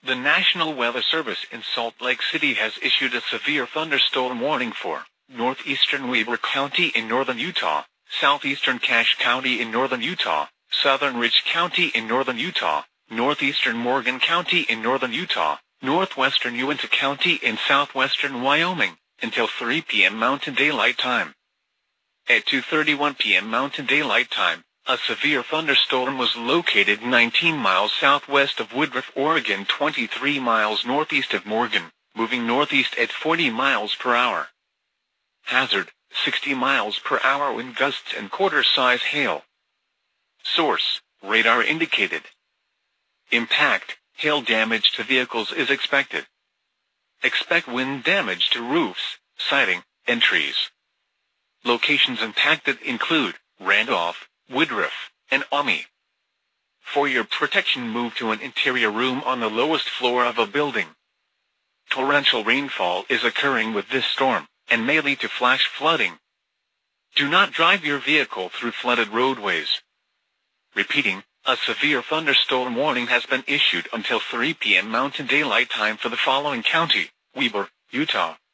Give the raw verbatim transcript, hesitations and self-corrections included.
The National Weather Service in Salt Lake City has issued a severe thunderstorm warning for northeastern Weber County in northern Utah, southeastern Cache County in northern Utah, southern Ridge County in northern Utah, northeastern Morgan County in northern Utah, northwestern Uinta County in southwestern Wyoming, until three p m Mountain Daylight Time. At two thirty-one p m Mountain Daylight Time, a severe thunderstorm was located nineteen miles southwest of Woodruff, Oregon, twenty-three miles northeast of Morgan, moving northeast at forty miles per hour. Hazard, sixty miles per hour wind gusts and quarter-size hail. Source, radar indicated. Impact, hail damage to vehicles is expected. Expect wind damage to roofs, siding, and trees. Locations impacted include Randolph, Woodruff, and Maumee. For your protection, move to an interior room on the lowest floor of a building. Torrential rainfall is occurring with this storm, and may lead to flash flooding. Do not drive your vehicle through flooded roadways. Repeating, a severe thunderstorm warning has been issued until three p m Mountain Daylight Time for the following county: Weber, Utah,